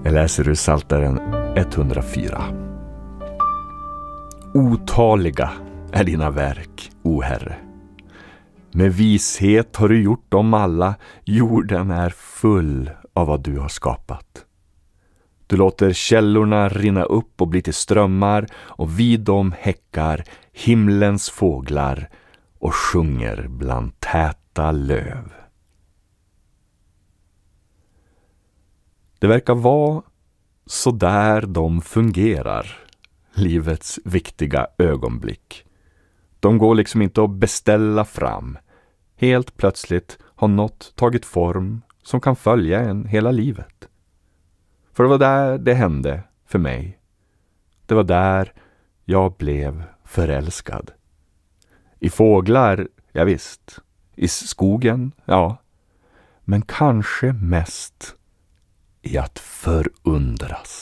Jag läser ur Psaltaren 104. Otaliga är dina verk, o Herre. Med vishet har du gjort dem alla. Jorden är full av vad du har skapat. Du låter källorna rinna upp och bli till strömmar, och vid dem häckar himlens fåglar och sjunger bland täta löv. Det verkar vara så där de fungerar, livets viktiga ögonblick. De går liksom inte att beställa fram. Helt plötsligt har något tagit form som kan följa en hela livet. För det var där det hände för mig. Det var där jag blev förälskad. I fåglar, ja visst. I skogen, ja. Men kanske mest i att förundras.